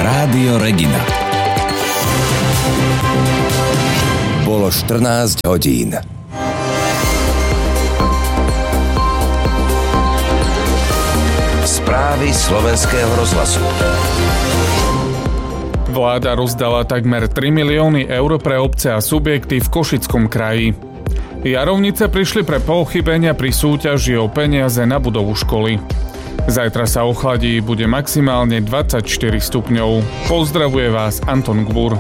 Rádio Regina. Bolo 14 hodín. Správy Slovenského rozhlasu. Vláda rozdala takmer 3 milióny eur pre obce a subjekty v Košickom kraji. Jarovnice prišli pre pochybenia pri súťaži o peniaze na budovu školy. Zajtra sa ochladí, bude maximálne 24 stupňov. Pozdravuje vás Anton Gbur.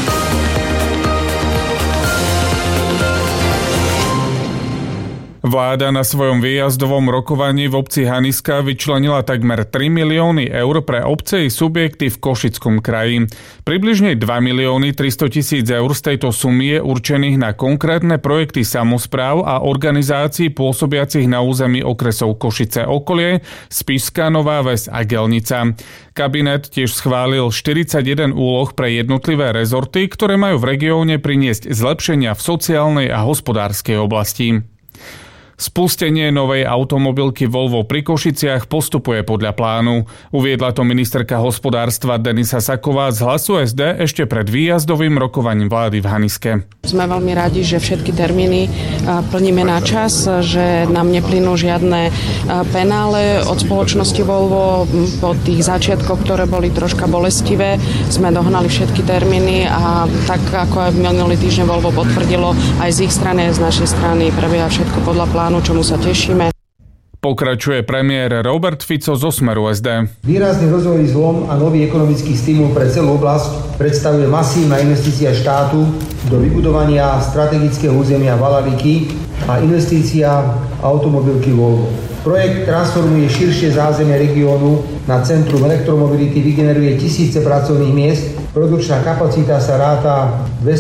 Vláda na svojom výjazdovom rokovaní v obci Haniska vyčlenila takmer 3 milióny eur pre obce i subjekty v Košickom kraji. Približne 2 milióny 300 000 eur z tejto sumy je určených na konkrétne projekty samospráv a organizácií pôsobiacich na území okresov Košice okolie, Spišská Nová Ves a Gelnica. Kabinet tiež schválil 41 úloh pre jednotlivé rezorty, ktoré majú v regióne priniesť zlepšenia v sociálnej a hospodárskej oblasti. Spustenie novej automobilky Volvo pri Košiciach postupuje podľa plánu. Uviedla to ministerka hospodárstva Denisa Saková z Hlasu SD ešte pred výjazdovým rokovaním vlády v Haniske. Sme veľmi radi, že všetky termíny plníme na čas, že nám neplynú žiadne penále od spoločnosti Volvo. Po tých začiatkoch, ktoré boli troška bolestivé, sme dohnali všetky termíny a tak ako aj minulý týždeň Volvo potvrdilo, aj z ich strany, aj z našej strany prebieha všetko podľa plánu, čomu sa tešíme. Pokračuje premiér Robert Fico zo Smeru SD. Výrazný rozvojový zlom a nový ekonomický stimul pre celú oblasť predstavuje masívna investícia štátu do vybudovania strategického územia Valaviky a investícia automobilky Volvo. Projekt transformuje širšie zázemie regiónu na centrum elektromobility, vygeneruje tisíce pracovných miest, produkčná kapacita sa ráta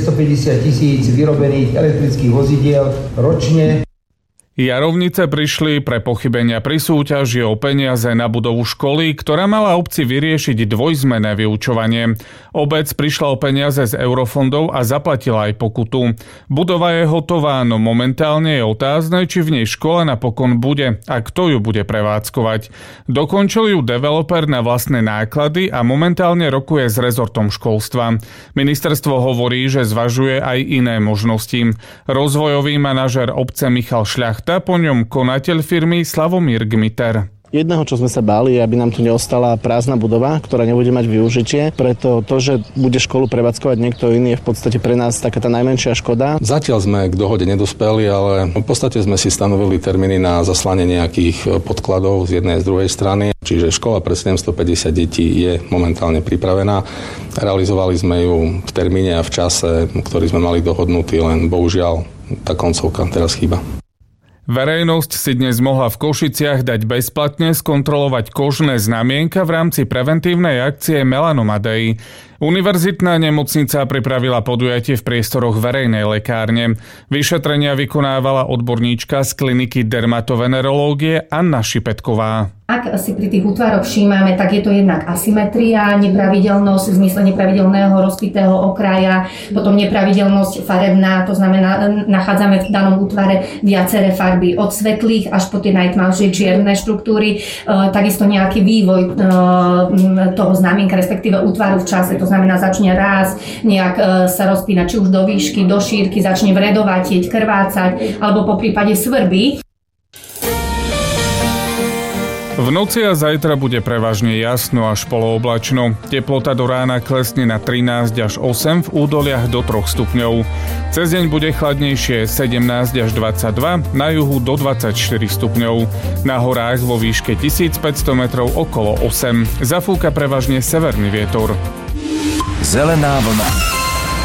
250 000 vyrobených elektrických vozidiel ročne. Jarovnice prišli pre pochybenia pri súťaži o peniaze na budovu školy, ktorá mala obci vyriešiť dvojzmenné vyučovanie. Obec prišla o peniaze z eurofondov a zaplatila aj pokutu. Budova je hotová, no momentálne je otázne, či v nej škola napokon bude a kto ju bude prevádzkovať. Dokončil ju developer na vlastné náklady a momentálne rokuje s rezortom školstva. Ministerstvo hovorí, že zvažuje aj iné možnosti. Rozvojový manažer obce Michal Šľachta, po ňom konateľ firmy Slavomír Gmiter. Jedného, čo sme sa báli, aby nám tu neostala prázdna budova, ktorá nebude mať využitie. Preto to, že bude školu prevádzkovať niekto iný, je v podstate pre nás taká tá najmenšia škoda. Zatiaľ sme k dohode nedospeli, ale v podstate sme si stanovili termíny na zaslanie nejakých podkladov z jednej a z druhej strany. Čiže škola pre 750 detí je momentálne pripravená. Realizovali sme ju v termíne a v čase, ktorý sme mali dohodnutý, len bohužiaľ tá koncovka teraz chýba. Verejnosť si dnes mohla v Košiciach dať bezplatne skontrolovať kožné znamienka v rámci preventívnej akcie Melanoma Day. Univerzitná nemocnica pripravila podujatie v priestoroch verejnej lekárne. Vyšetrenia vykonávala odborníčka z kliniky dermatovenerológie Anna Šipetková. Ak si pri tých útvaroch všímame, tak je to jednak asymetria, nepravidelnosť v zmysle nepravidelného rozpitého okraja, potom nepravidelnosť farebná, to znamená, nachádzame v danom útvare viaceré farby od svetlých až po tie najtmavšie čierne štruktúry, takisto nejaký vývoj toho znamienka, respektíve útvaru v čase, to znamená, začne rásť, nejak sa rozpína či už do výšky, do šírky, začne vredovať, krvácať, alebo po prípade svrbí. V noci a zajtra bude prevažne jasno až polooblačno. Teplota do rána klesne na 13 až 8, v údoliach do 3 stupňov. Cez deň bude chladnejšie 17 až 22, na juhu do 24 stupňov. Na horách vo výške 1500 metrov okolo 8. Zafúka prevažne severný vietor. Zelená vlna.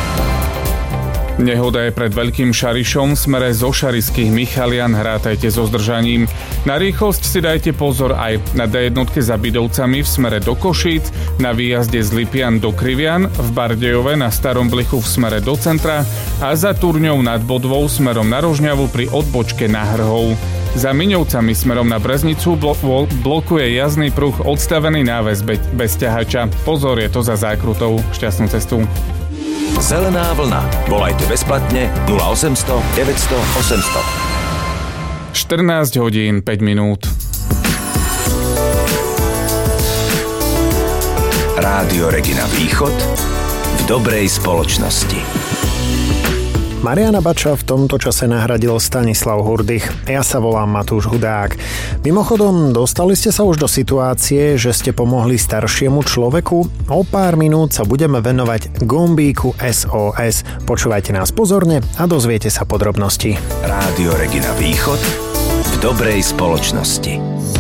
Nehoda je pred Veľkým Šarišom v smere zo Šarišských Michalian, hrátajte so zdržaním. Na rýchlosť si dajte pozor aj na D1 za Bidovcami v smere do Košíc, na výjazde z Lipian do Krivian, v Bardejove na Starom Blichu v smere do centra a za Turňou nad Bodvou smerom na Rožňavu pri odbočke na Hrhov. Za Miňovcami smerom na Breznicu blokuje jazdný pruh odstavený náväz bez ťahača. Pozor, je to za zákrutou. Šťastnú cestu. Zelená vlna. Volajte bezplatne 0800 900 800. 14 hodín 5 minút. Rádio Regina Východ v dobrej spoločnosti. Mariana Bača v tomto čase nahradil Stanislav Hurdych. Ja sa volám Matúš Hudák. Mimochodom, dostali ste sa už do situácie, že ste pomohli staršiemu človeku? O pár minút sa budeme venovať gombíku SOS. Počúvajte nás pozorne a dozviete sa podrobnosti. Rádio Regina Východ v dobrej spoločnosti.